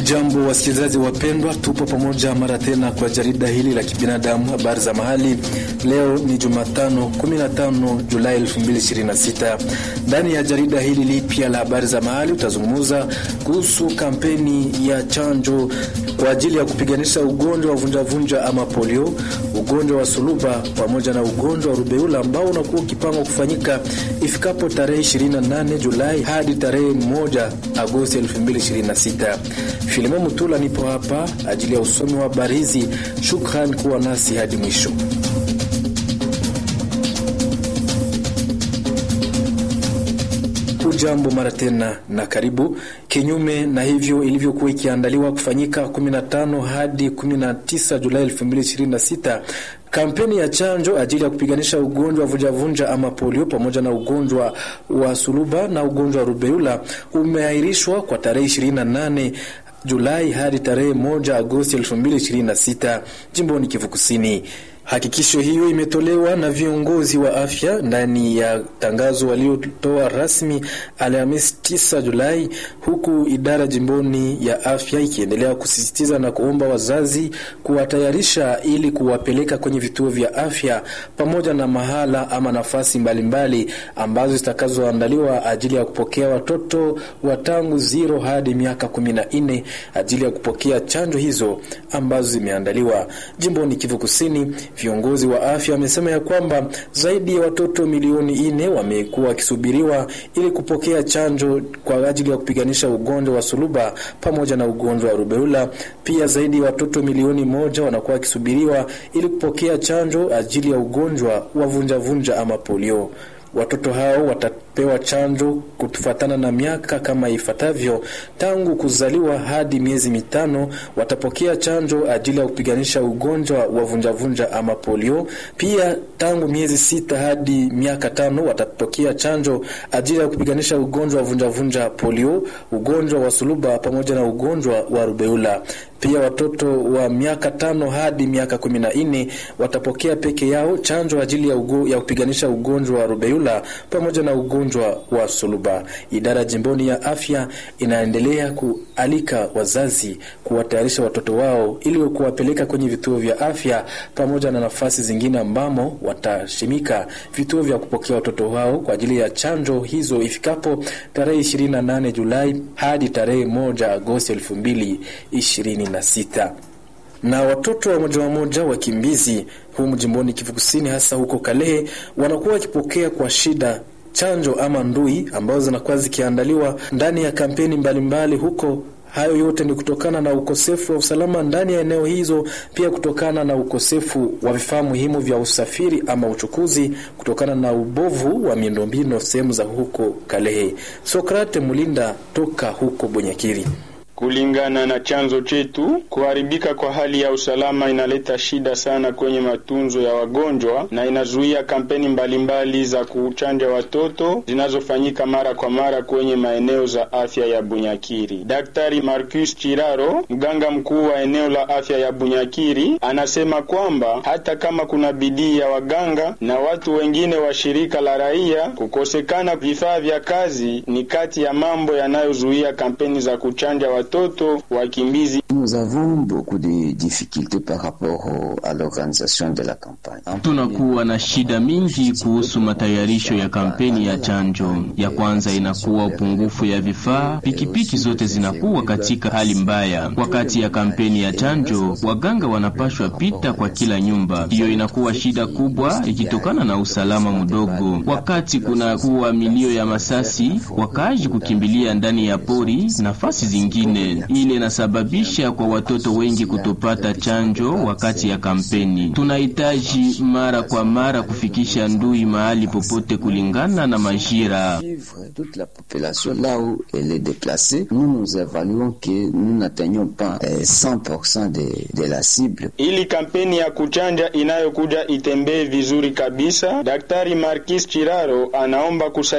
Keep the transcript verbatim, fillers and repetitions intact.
Jambo wasikilizaji wapendwa, tupo pamoja mara tena kwa jarida hili la kibinadamu, habari za mahali. Leo ni Jumatano kumi na tano Julai elfu mbili ishirini na sita. Ndani ya jarida hili lipya la habari za mahali utazungumza kuhusu kampeni ya chanjo kwa ajili ya kupiganisha ugonjwa wa vunjavunja ama polio, ugonjwa wa suluba pamoja na ugonjwa wa rubeula ambao unakuwa ukipangwa kufanyika ifikapo tarehe ishirini na nane Julai hadi tarehe moja Agosti elfu mbili ishirini na sita. Filimo Mutula nipo hapa ajili ya usomi wa habari hizi. Shukran kuwa nasi hadi mwisho. Ujambo mara tena na karibu. Kinyume na hivyo ilivyokuwa ikiandaliwa kufanyika kumi na tano hadi kumi na tisa Julai elfu mbili ishirini na sita, kampeni ya chanjo ajili ya kupiganisha ugonjwa wa vunjavunja ama polio pamoja na ugonjwa wa suluba na ugonjwa wa rubeula umeahirishwa kwa tarehe ishirini na nane Julai hadi tarehe moja Agosti elfu mbili ishirini na sita jimboni Kivu Kusini. Hakikisho hiyo imetolewa na viongozi wa afya ndani ya tangazo waliotoa rasmi Alhamisi tisa Julai, huku idara jimboni ya afya ikiendelea kusisitiza na kuomba wazazi kuwatayarisha ili kuwapeleka kwenye vituo vya afya pamoja na mahala ama nafasi mbalimbali mbali ambazo zitakazoandaliwa ajili ya kupokea watoto wa tangu zero hadi miaka kumi na nne ajili ya kupokea chanjo hizo ambazo zimeandaliwa jimboni Kivu Kusini. Viongozi wa afya wamesema ya kwamba zaidi ya watoto milioni nne wamekuwa wakisubiriwa ili kupokea chanjo kwa ajili ya kupiganisha ugonjwa wa suluba pamoja na ugonjwa wa rubeula. Pia zaidi ya watoto milioni moja wanakuwa wakisubiriwa ili kupokea chanjo ajili ya ugonjwa wa vunjavunja ama polio. Watoto hao watapewa chanjo kufuatana na miaka kama ifuatavyo: tangu kuzaliwa hadi miezi mitano watapokea chanjo ajili ya kupiganisha ugonjwa wa vunjavunja ama polio. Pia tangu miezi sita hadi miaka tano watapokea chanjo ajili ya kupiganisha ugonjwa wa vunjavunja polio, ugonjwa wa suluba pamoja na ugonjwa wa rubeula. Pia watoto wa miaka tano hadi miaka kumi na nne watapokea peke yao chanjo ajili ya, ugo, ya kupiganisha ugonjwa wa rubeula pamoja na ugonjwa wa suluba. Idara jimboni ya afya inaendelea kualika wazazi kuwatayarisha watoto wao ili kuwapeleka kwenye vituo vya afya pamoja na nafasi zingine ambamo watashimika vituo vya kupokea watoto wao kwa ajili ya chanjo hizo ifikapo tarehe ishirini na nane Julai hadi tarehe moja Agosti elfu mbili ishirini na sita. Na watoto wa moja wa moja wakimbizi humu jimboni Kivu Kusini, hasa huko Kalehe, wanakuwa wakipokea kwa shida chanjo ama ndui ambazo zinakuwa zikiandaliwa ndani ya kampeni mbalimbali huko. Hayo yote ni kutokana na ukosefu wa usalama ndani ya eneo hizo, pia kutokana na ukosefu wa vifaa muhimu vya usafiri ama uchukuzi, kutokana na ubovu wa miundombinu sehemu za huko Kalehe. Sokrate Mulinda toka huko Bonyakiri. Kulingana na chanzo chetu, kuharibika kwa hali ya usalama inaleta shida sana kwenye matunzo ya wagonjwa na inazuia kampeni mbalimbali mbali za kuchanja watoto zinazofanyika mara kwa mara kwenye maeneo za afya ya Bunyakiri. Daktari Marcus Chiraro, mganga mkuu wa eneo la afya ya Bunyakiri, anasema kwamba hata kama kuna bidii ya waganga na watu wengine wa shirika la raia, kukosekana vifaa vya kazi ni kati ya mambo yanayozuia kampeni za kuchanja watoto wakimbizi. Nous avons beaucoup de difficultés par rapport à l'organisation de la campagne. Tunakuwa na shida mingi kuhusu matayarisho ya kampeni ya chanjo. Ya kwanza inakuwa upungufu ya vifaa, pikipiki zote zinakuwa katika hali mbaya. Wakati ya kampeni ya chanjo, waganga wanapashwa pita kwa kila nyumba. Hiyo inakuwa shida kubwa ikitokana na usalama mdogo. Wakati kuna kuwa milio ya masasi, wakaji kukimbilia ndani ya pori, nafasi zingine. Ile inasababisha kwa watoto wengi kutopata chanjo wakati ya kampeni. Tunahitaji mara kwa mara kufikisha ndui mahali popote kulingana na majira. Toute la population là où elle est déplacée, nous nous évaluons que nous n'atteignons pas cent pour cent de, de la cible. Ili kampeni ya kuchanja inayokuja itembee vizuri kabisa, Daktari Marcus Chiraro anaomba kusa